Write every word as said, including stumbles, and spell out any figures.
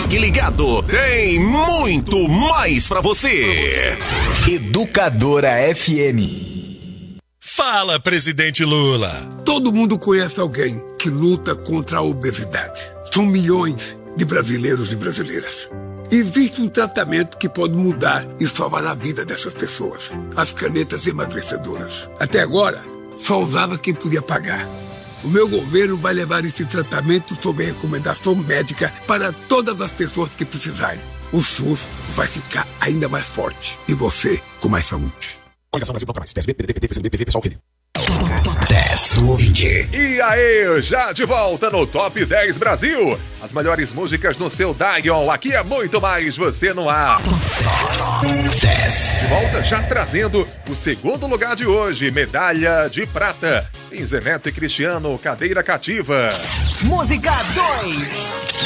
Fique ligado, tem muito mais pra você. Educadora F M. Fala, presidente Lula. Todo mundo conhece alguém que luta contra a obesidade. São milhões de brasileiros e brasileiras. Existe um tratamento que pode mudar e salvar a vida dessas pessoas. As canetas emagrecedoras. Até agora, só usava quem podia pagar. O meu governo vai levar esse tratamento sob recomendação médica para todas as pessoas que precisarem. O SUS vai ficar ainda mais forte e você com mais saúde. Coligação Brasil Plano Mais. P S B, P D T, P T, P C M B, P V, Pessoal, Rede. dez, ouvinte. E aí, já de volta no Top dez Brasil. As melhores músicas no seu Dial. Aqui é muito mais você no ar. dez. De volta já trazendo o segundo lugar de hoje. Medalha de prata. Em Zeneto e Cristiano, Cadeira Cativa. Música dois.